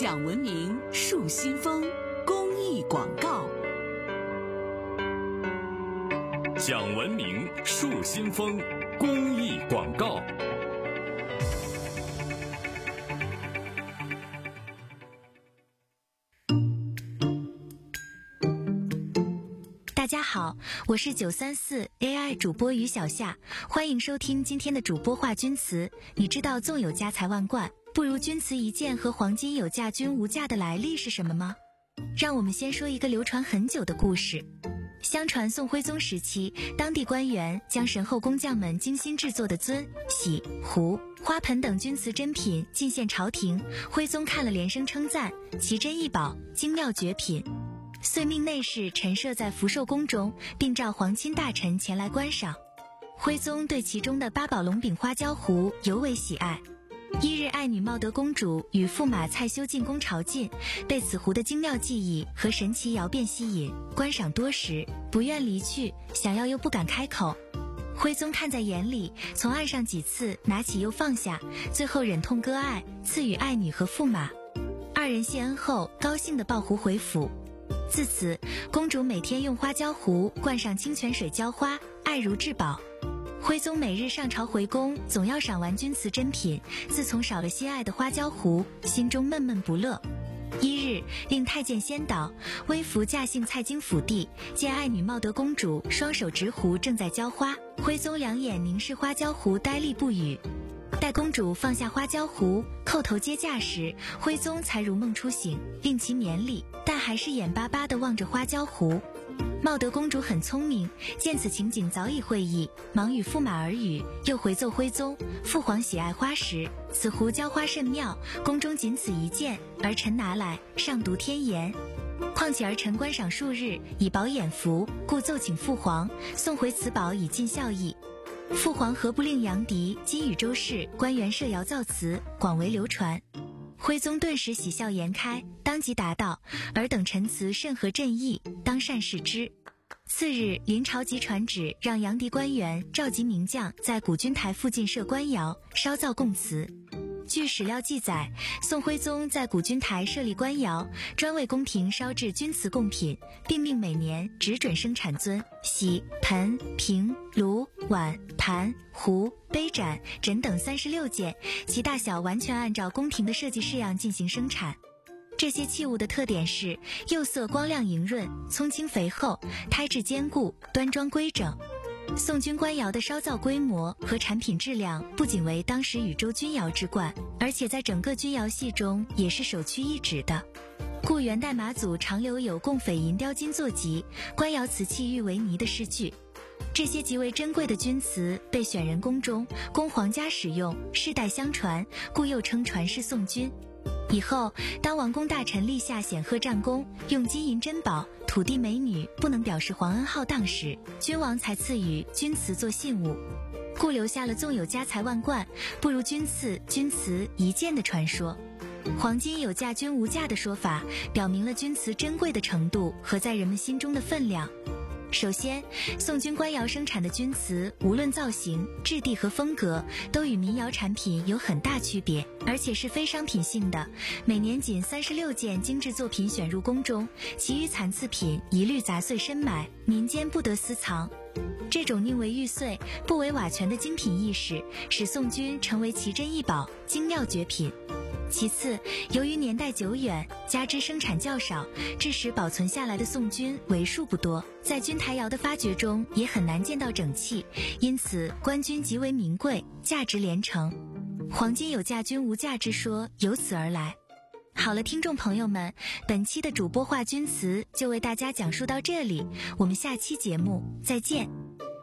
讲文明树新风公益广告。 讲文明树新风公益广告。 大家好，我是934 AI 主播于小夏，欢迎收听今天的主播话钧词。你知道纵有家财万贯，不如钧瓷一件和黄金有价均无价的来历是什么吗？让我们先说一个流传很久的故事。相传宋徽宗时期，当地官员将神后工匠们精心制作的尊、玺、壶、花盆等钧瓷珍品进献朝廷，徽宗看了连声称赞，奇珍异宝，精妙绝品，遂命内侍陈设在福寿宫中，并召皇亲大臣前来观赏。徽宗对其中的八宝龙柄花椒壶尤为喜爱。一日，爱女茂德公主与驸马蔡修进宫朝觐，被此壶的精妙技艺和神奇窑变吸引，观赏多时，不愿离去，想要又不敢开口。徽宗看在眼里，从案上几次拿起又放下，最后忍痛割爱，赐予爱女和驸马。二人谢恩后，高兴地抱壶回府。自此，公主每天用花椒壶灌上清泉水浇花，爱如至宝。徽宗每日上朝回宫，总要赏玩钧瓷珍品，自从少了心爱的花椒壶，心中闷闷不乐。一日，令太监先导，微服驾幸蔡京府邸，见爱女茂德公主双手执壶正在浇花，徽宗两眼凝视花椒壶，呆立不语。待公主放下花椒壶，叩头接驾时，徽宗才如梦初醒，令其免礼，但还是眼巴巴地望着花椒壶。茂德公主很聪明，见此情景早已会意，忙与驸马耳语，又回奏徽宗，父皇喜爱花石，此壶浇花甚妙，宫中仅此一件，儿臣拿来，上读天言。况且儿臣观赏数日，以饱眼福，故奏请父皇送回此宝以尽孝义。父皇何不令杨迪、金宇州市官员设谣造词，广为流传？徽宗顿时喜笑颜开，当即答道：尔等陈词甚合朕意，当善视之。次日，临朝即传旨，让杨迪官员召集名将，在古君台附近设官窑，烧造贡瓷。据史料记载，宋徽宗在古君台设立官窑，专为宫廷烧制钧瓷贡品，并命每年只准生产尊、玺、盆、瓶、炉、碗、盘、壶、杯盏、枕等36件，其大小完全按照宫廷的设计式样进行生产。这些器物的特点是釉色光亮莹润，葱青肥厚，胎质坚固，端庄规整。宋军官窑的烧造规模和产品质量不仅为当时宇州钧窑之冠，而且在整个钧窑系中也是首屈一指的。故元代马祖常留有贡翡银雕金作集，官窑瓷器玉为泥的诗句。这些极为珍贵的钧瓷被选人宫中，供皇家使用，世代相传，故又称传世宋钧。以后，当王公大臣立下显赫战功，用金银珍宝、土地美女不能表示皇恩浩荡时，君王才赐予钧瓷做信物，故留下了纵有家财万贯，不如钧瓷一件的传说。黄金有价均无价的说法，表明了钧瓷珍贵的程度和在人们心中的分量。首先，宋军官窑生产的钧瓷，无论造型、质地和风格，都与民窑产品有很大区别，而且是非商品性的。每年仅36件精致作品选入宫中，其余残次品一律杂碎深埋，民间不得私藏。这种宁为玉碎，不为瓦全的精品意识，使宋钧成为奇珍异宝、精妙绝品。其次，由于年代久远，加之生产较少，致使保存下来的宋钧为数不多，在钧台窑的发掘中也很难见到整器，因此官钧极为名贵，价值连城。黄金有价均无价之说由此而来。好了，听众朋友们，本期的主播话钧词就为大家讲述到这里，我们下期节目再见。